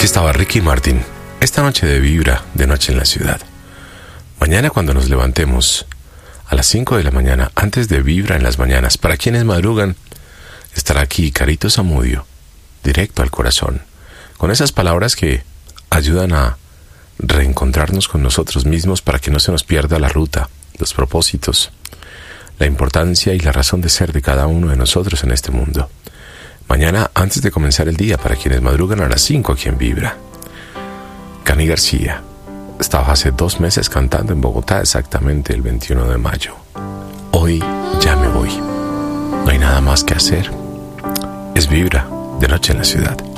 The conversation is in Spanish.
Aquí estaba Ricky Martin, esta noche de Vibra, de Noche en la Ciudad. Mañana cuando nos levantemos, a las 5 de la mañana, antes de Vibra en las mañanas, para quienes madrugan, estará aquí Carito Zamudio, directo al corazón, con esas palabras que ayudan a reencontrarnos con nosotros mismos para que no se nos pierda la ruta, los propósitos, la importancia y la razón de ser de cada uno de nosotros en este mundo. Mañana, antes de comenzar el día, para quienes madrugan a las 5 aquí en Vibra. Cani García estaba hace 2 meses cantando en Bogotá, exactamente el 21 de mayo. Hoy ya me voy. No hay nada más que hacer. Es Vibra, de Noche en la Ciudad.